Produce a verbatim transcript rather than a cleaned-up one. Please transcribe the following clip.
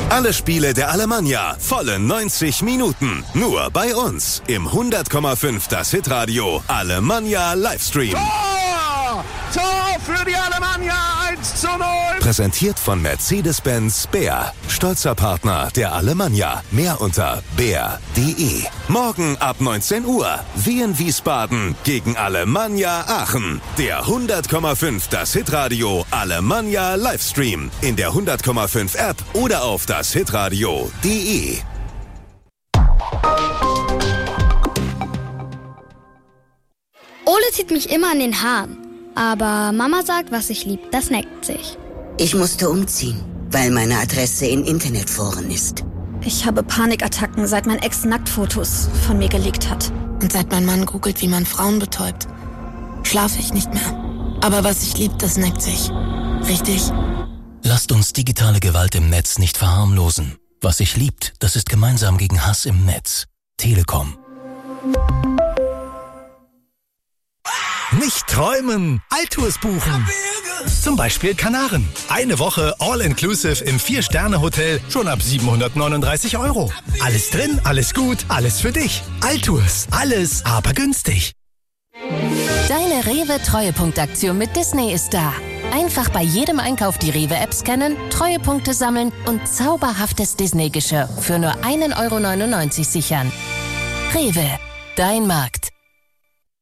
Alle Spiele der Alemannia, volle neunzig Minuten. Nur bei uns im hundert Komma fünf Das Hitradio Alemannia Livestream. Tor! Tor für die Alemannia, eins zu null. Präsentiert von Mercedes-Benz Bär. Stolzer Partner der Alemannia. Mehr unter bär punkt de. Morgen ab neunzehn Uhr. Wien Wiesbaden gegen Alemannia Aachen. Der hundert Komma fünf Das Hitradio Alemannia Livestream. In der hundert Komma fünf App oder auf das hitradio punkt de. Ole zieht mich immer an den Haaren. Aber Mama sagt, was ich lieb, das neckt sich. Ich musste umziehen, weil meine Adresse in Internetforen ist. Ich habe Panikattacken, seit mein Ex Nacktfotos von mir gelegt hat. Und seit mein Mann googelt, wie man Frauen betäubt, schlafe ich nicht mehr. Aber was ich lieb, das neckt sich. Richtig? Lasst uns digitale Gewalt im Netz nicht verharmlosen. Was sich liebt, das ist gemeinsam gegen Hass im Netz. Telekom. Nicht träumen, Altours buchen. Zum Beispiel Kanaren. Eine Woche All-Inclusive im Vier-Sterne-Hotel schon ab siebenhundertneununddreißig Euro. Alles drin, alles gut, alles für dich. Altours, alles aber günstig. Deine Rewe-Treuepunktaktion mit Disney ist da. Einfach bei jedem Einkauf die Rewe-App scannen, Treuepunkte sammeln und zauberhaftes Disney-Geschirr für nur ein Euro neunundneunzig sichern. Rewe, dein Markt.